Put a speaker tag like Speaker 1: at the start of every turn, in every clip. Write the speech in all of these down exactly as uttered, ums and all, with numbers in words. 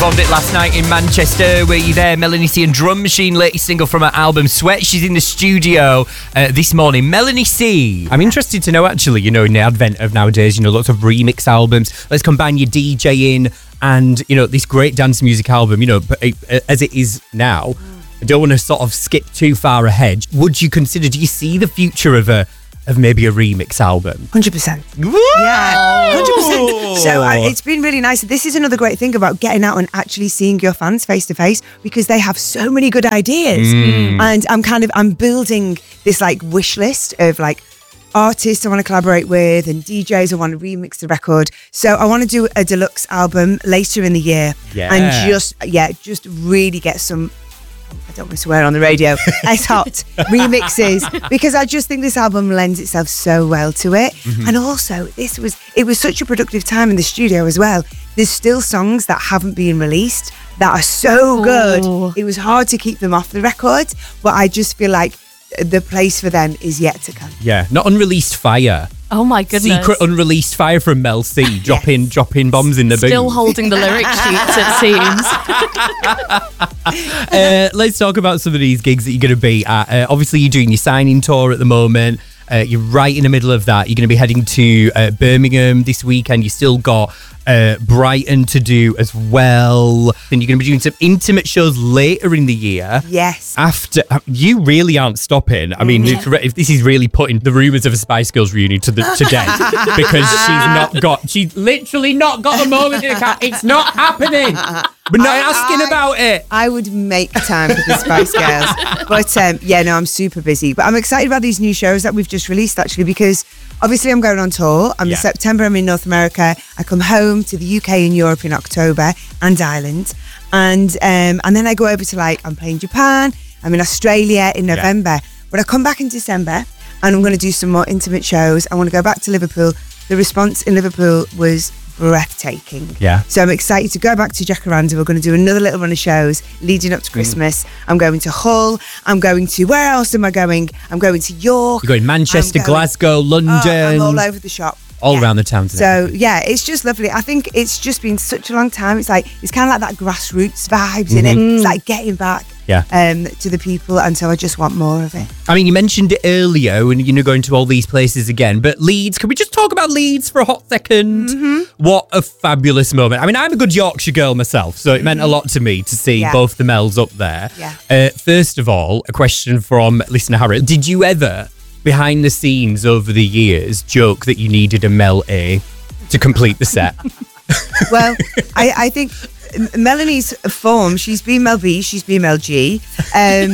Speaker 1: performed it last night in Manchester. Were you there? Melanie C and Drum Machine, latest single from her album Sweat. She's in the studio uh, this morning. Melanie C, I'm interested to know, actually, you know, in the advent of nowadays, you know, lots of remix albums. Let's combine your DJing and, you know, this great dance music album, you know, but it, as it is now. I don't want to sort of skip too far ahead. Would you consider, do you see the future of a of maybe a remix album?
Speaker 2: one hundred percent.
Speaker 1: Woo!
Speaker 2: Yeah, one hundred percent. So uh, it's been really nice. This is another great thing about getting out and actually seeing your fans face to face, because they have so many good ideas. Mm. And I'm kind of, I'm building this like wish list of like artists I want to collaborate with and D Js I want to remix the record. So I want to do a deluxe album later in the year.
Speaker 1: Yeah.
Speaker 2: And just, yeah, just really get some, I don't want to swear on the radio, it's hot remixes, because I just think this album lends itself so well to it. Mm-hmm. And also, this was it was such a productive time in the studio as well. There's still songs that haven't been released that are so good. Ooh. It was hard to keep them off the record, but I just feel like the place for them is yet to come.
Speaker 1: Yeah, not unreleased fire.
Speaker 3: Oh my goodness.
Speaker 1: Secret unreleased fire from Mel C, dropping yes. dropping bombs in the boot.
Speaker 3: Still holding the lyric sheets, it
Speaker 1: seems. uh, let's talk about some of these gigs that you're going to be at. Uh, obviously, you're doing your signing tour at the moment. Uh, you're right in the middle of that. You're going to be heading to uh, Birmingham this weekend. You still got uh, Brighton to do as well. Then you're going to be doing some intimate shows later in the year.
Speaker 2: Yes.
Speaker 1: After you really aren't stopping. I mean, mm-hmm. if, if this is really putting the rumours of a Spice Girls reunion to the today, because she's not got, she's literally not got a moment in the car. It's not happening. We're not I, asking
Speaker 2: I,
Speaker 1: about it.
Speaker 2: I would make time for the Spice Girls. But um, yeah, no, I'm super busy. But I'm excited about these new shows that we've just released, actually, because obviously I'm going on tour. I'm yeah. in September, I'm in North America. I come home to the U K and Europe in October, and Ireland. And um, and then I go over to, like, I'm playing Japan, I'm in Australia in November. Yeah. But I come back in December and I'm going to do some more intimate shows. I want to go back to Liverpool. The response in Liverpool was breathtaking.
Speaker 1: Yeah.
Speaker 2: So I'm excited to go back to Jacaranda. We're going to do another little run of shows leading up to Christmas. Mm. I'm going to Hull. I'm going to, where else am I going? I'm going to York.
Speaker 1: You're going Manchester, going, Glasgow, London.
Speaker 2: Oh, I'm all over the shop.
Speaker 1: All
Speaker 2: yeah.
Speaker 1: around the town today.
Speaker 2: So yeah, it's just lovely. I think it's just been such a long time. It's like, it's kind of like that grassroots vibes
Speaker 1: mm-hmm.
Speaker 2: in it. It's like getting back
Speaker 1: yeah.
Speaker 2: um, to the people. And so I just want more of it.
Speaker 1: I mean, you mentioned it earlier and, you know, going to all these places again, but Leeds, can we just talk about Leeds for a hot second?
Speaker 2: Mm-hmm.
Speaker 1: What a fabulous moment. I mean, I'm a good Yorkshire girl myself, so it meant a lot to me to see
Speaker 2: yeah.
Speaker 1: both the Mels up there.
Speaker 2: Yeah.
Speaker 1: Uh, first of all, a question from listener Harry. Did you ever, behind the scenes over the years, joke that you needed a Mel A to complete the set?
Speaker 2: Well, I, I think Melanie's form, she's been Mel B, she's been Mel G. Um,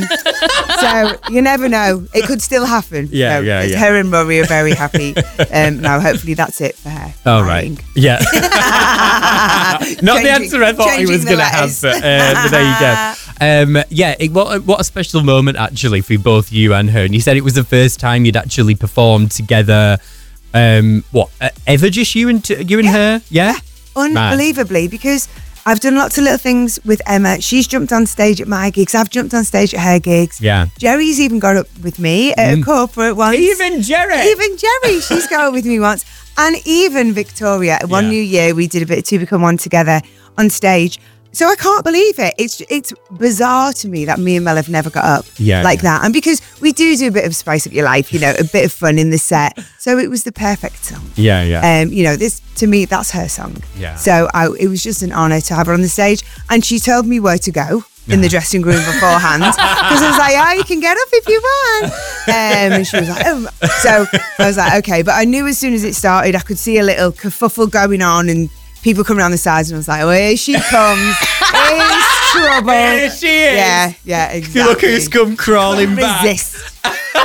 Speaker 2: so you never know. It could still happen.
Speaker 1: Yeah,
Speaker 2: so
Speaker 1: yeah, yeah.
Speaker 2: Her and Rory are very happy. Um, now, hopefully that's it for her.
Speaker 1: All right. Yeah. Not changing, the answer I thought he was going to have, but, uh, but there you go. Um, yeah, it, what, what a special moment, actually, for both you and her. And you said it was the first time you'd actually performed together. Um, what, uh, ever just you and, t- you and
Speaker 2: yeah.
Speaker 1: her? Yeah?
Speaker 2: yeah. Unbelievably, because I've done lots of little things with Emma. She's jumped on stage at my gigs. I've jumped on stage at her gigs.
Speaker 1: Yeah.
Speaker 2: Jerry's even got up with me at mm. a corporate once.
Speaker 1: Even Jerry?
Speaker 2: Even Jerry. She's got up with me once. And even Victoria. One yeah. New Year, we did a bit of Two Become One together on stage. So I can't believe it. It's it's bizarre to me that me and Mel have never got up
Speaker 1: yeah,
Speaker 2: like
Speaker 1: yeah.
Speaker 2: that. And because we do do a bit of spice up your life, you know, a bit of fun in the set. So it was the perfect song.
Speaker 1: Yeah, yeah.
Speaker 2: Um, you know, this to me, that's her song.
Speaker 1: Yeah.
Speaker 2: So I, it was just an honour to have her on the stage. And she told me where to go in the dressing room beforehand. Because I was like, oh, you can get up if you want. Um, and she was like, oh. So I was like, okay. But I knew as soon as it started, I could see a little kerfuffle going on and people coming around the sides, and I was like, oh, here she comes. Here's trouble.
Speaker 1: Here she is.
Speaker 2: Yeah, yeah, exactly.
Speaker 1: Look who's come crawling back.
Speaker 2: Resist.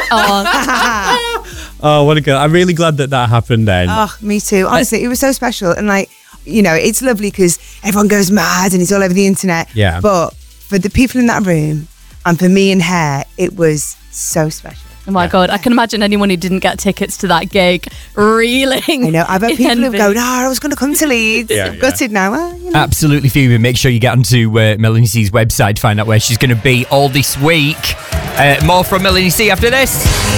Speaker 3: oh.
Speaker 1: oh, what a girl. I'm really glad that that happened then.
Speaker 2: Oh, me too. Honestly, it was so special. And like, you know, it's lovely because everyone goes mad and it's all over the internet.
Speaker 1: Yeah.
Speaker 2: But for the people in that room and for me and her, it was so special.
Speaker 3: Oh my yeah. God, I can imagine anyone who didn't get tickets to that gig reeling.
Speaker 2: I know, I've had people who've gone, oh, I was going to come to Leeds.
Speaker 1: yeah,
Speaker 2: I'm
Speaker 1: yeah.
Speaker 2: gutted now. Well, you know.
Speaker 1: Absolutely fuming. Make sure you get onto uh, Melanie C's website to find out where she's going to be all this week. Uh, more from Melanie C after this.